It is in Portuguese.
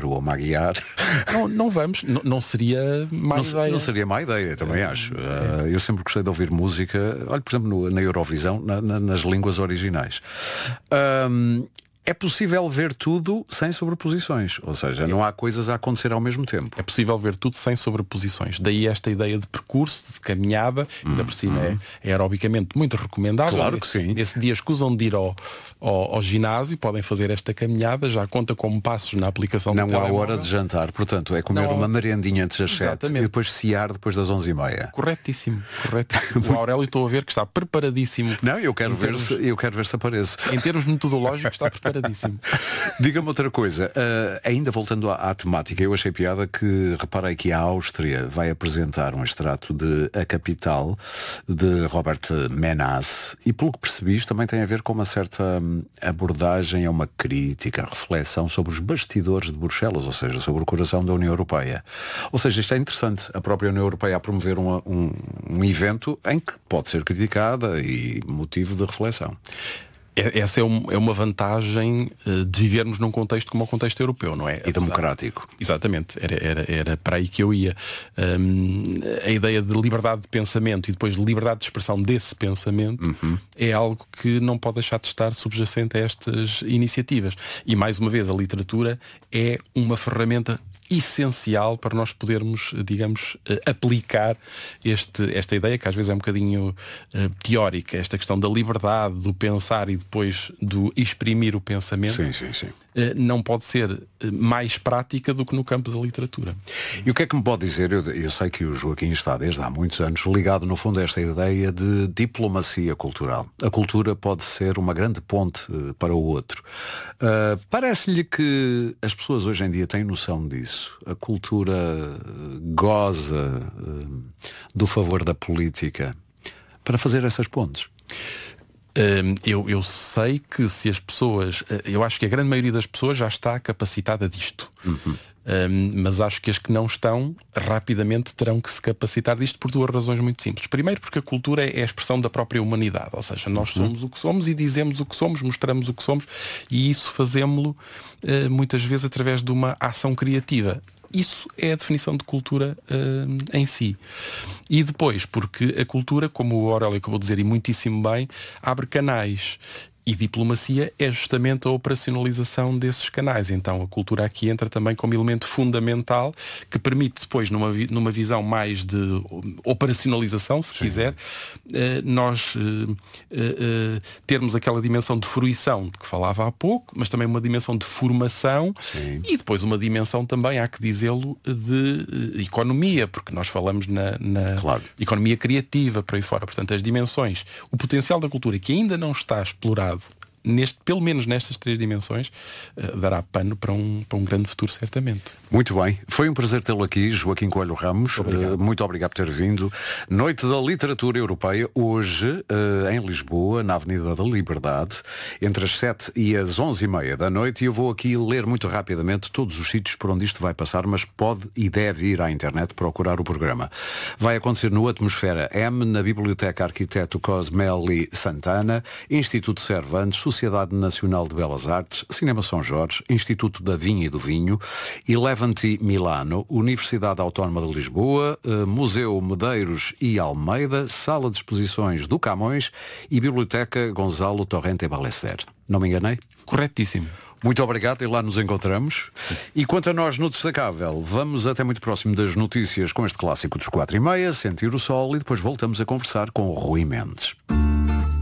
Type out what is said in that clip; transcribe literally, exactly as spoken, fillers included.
ou uma a guiar. Não, não vamos, não, não seria má não, ideia. Não seria má ideia, também acho. Uh, eu sempre gostei de ouvir música, olha, por exemplo, no, na Eurovisão, na, na, nas línguas originais. Um, É possível ver tudo sem sobreposições, ou seja, não há coisas a acontecer ao mesmo tempo. É possível ver tudo sem sobreposições. Daí esta ideia de percurso, de caminhada, hum, ainda por cima hum. é, é aerobicamente muito recomendável. Claro que sim. Nesse dia escusam de ir ao, ao, ao ginásio, podem fazer esta caminhada, já conta como passos na aplicação do telemóvel. Não há hora de jantar, portanto, é comer não uma há... merendinha antes das sete e depois cear depois das onze e meia. Corretíssimo, corretíssimo. O Aurélio estou a ver que está preparadíssimo. Não, eu quero, ver, termos... se, eu quero ver se apareço. Em termos metodológicos está preparadíssimo. Diga-me outra coisa, uh, ainda voltando à, à temática, eu achei piada que reparei que a Áustria vai apresentar um extrato de A Capital de Robert Menas e pelo que percebi isto também tem a ver com uma certa abordagem, a uma crítica, a reflexão sobre os bastidores de Bruxelas, ou seja, sobre o coração da União Europeia. Ou seja, isto é interessante, a própria União Europeia a promover uma, um, um evento em que pode ser criticada e motivo de reflexão. Essa é, um, é uma vantagem uh, de vivermos num contexto como o contexto europeu, não é? E Apesar... democrático. Exatamente, era, era, era para aí que eu ia. Um, a ideia de liberdade de pensamento e depois de liberdade de expressão desse pensamento uhum. é algo que não pode deixar de estar subjacente a estas iniciativas. E mais uma vez, a literatura é uma ferramenta essencial para nós podermos, digamos, aplicar este, esta ideia, que às vezes é um bocadinho uh, teórica, esta questão da liberdade, do pensar e depois do exprimir o pensamento. Sim, sim, sim. Uh, não pode ser mais prática do que no campo da literatura. E o que é que me pode dizer? Eu, eu sei que o Joaquim está desde há muitos anos ligado no fundo a esta ideia de diplomacia cultural. A cultura pode ser uma grande ponte uh, para o outro. Uh, parece-lhe que as pessoas hoje em dia têm noção disso? A cultura goza uh, do favor da política para fazer essas pontes? Uh, eu, eu sei que se as pessoas, uh, eu acho que a grande maioria das pessoas já está capacitada disto. Uhum. Um, mas acho que as que não estão rapidamente terão que se capacitar disto por duas razões muito simples. Primeiro porque a cultura é a expressão da própria humanidade, ou seja, nós uhum. somos o que somos e dizemos o que somos, mostramos o que somos e isso fazemos-lo uh, muitas vezes através de uma ação criativa. Isso é a definição de cultura uh, em si. E depois, porque a cultura, como o Aurélio acabou de dizer e muitíssimo bem, abre canais. E diplomacia é justamente a operacionalização desses canais. Então a cultura aqui entra também como elemento fundamental que permite depois, numa, numa visão mais de operacionalização, se Sim. quiser, eh, nós eh, eh, termos aquela dimensão de fruição de que falava há pouco, mas também uma dimensão de formação Sim. e depois uma dimensão também, há que dizê-lo, de eh, economia, porque nós falamos na, na claro. economia criativa, por aí fora. Portanto, as dimensões, o potencial da cultura que ainda não está explorado Neste, pelo menos nestas três dimensões, uh, dará pano para um, para um grande futuro, certamente. Muito bem. Foi um prazer tê-lo aqui, Joaquim Coelho Ramos. Obrigado. Uh, muito obrigado por ter vindo. Noite da Literatura Europeia, hoje, uh, em Lisboa, na Avenida da Liberdade, entre as sete e as onze e meia da noite. E eu vou aqui ler muito rapidamente todos os sítios por onde isto vai passar, mas pode e deve ir à internet procurar o programa. Vai acontecer no Atmosfera M, na Biblioteca Arquiteto Cosmeli Santana, Instituto Cervantes, Sociedade Nacional de Belas Artes, Cinema São Jorge, Instituto da Vinha e do Vinho, Elevanti Milano, Universidade Autónoma de Lisboa, Museu Medeiros e Almeida, Sala de Exposições do Camões e Biblioteca Gonzalo Torrente Ballester. Não me enganei? Corretíssimo. Muito obrigado e lá nos encontramos. E quanto a nós no Destacável, vamos até muito próximo das notícias com este clássico dos quatro e meia, Sentir o Sol, e depois voltamos a conversar com o Rui Mendes.